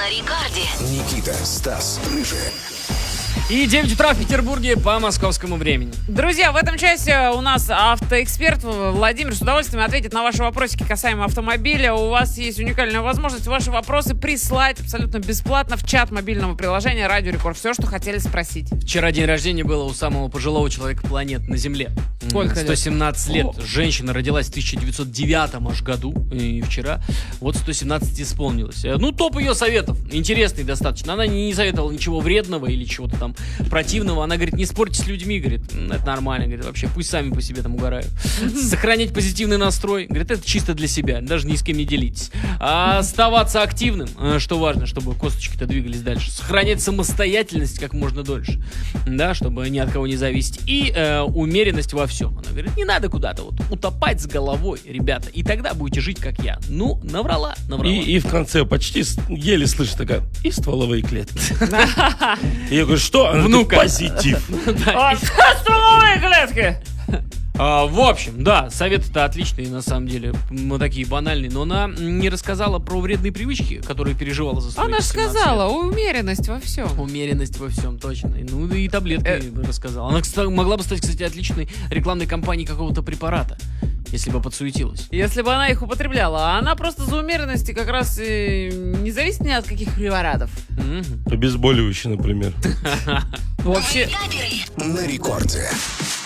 на рекорде. Никита, Стас, Рыжий. И 9 утра в Петербурге по московскому времени. Друзья, в этом часе у нас автоэксперт Владимир с удовольствием ответит на ваши вопросики касаемо автомобиля. У вас есть уникальная возможность ваши вопросы прислать абсолютно бесплатно в чат мобильного приложения Радио Рекорд. Все, что хотели спросить. Вчера день рождения было у самого пожилого человека планеты на Земле. Сколько лет? 117 лет. Женщина родилась в 1909 аж году. И вчера вот 117 исполнилось. Ну, топ ее советов. Интересный достаточно. Она не советовала ничего вредного или чего-то там противного. Она говорит, не спорьте с людьми, говорит, это нормально, говорит, вообще пусть сами по себе там угорают. Сохранять позитивный настрой, говорит, это чисто для себя, даже ни с кем не делитесь. Оставаться активным, что важно, чтобы косточки-то двигались дальше. Сохранять самостоятельность как можно дольше, да, чтобы ни от кого не зависеть. И умеренность во всем. Она говорит, не надо куда-то вот утопать с головой, ребята, и тогда будете жить как я. Ну, наврала. И в конце почти еле слышно такая, и стволовые клетки. И я говорю, что? Она Внука. говорит, позитив. Стволовые клетки! В общем, да, советы-то отличные, на самом деле, такие банальные, но она не рассказала про вредные привычки, которые переживала за свои Она же 17 сказала, лет. умеренность во всем. Умеренность во всем, точно. Ну и таблетки рассказала. Она могла бы стать, кстати, отличной рекламной кампанией какого-то препарата, если бы подсуетилась. Если бы она их употребляла. А она просто за умеренности как раз не зависит ни от каких препаратов. Обезболивающий, например. Вообще... Каперы. На рекорде.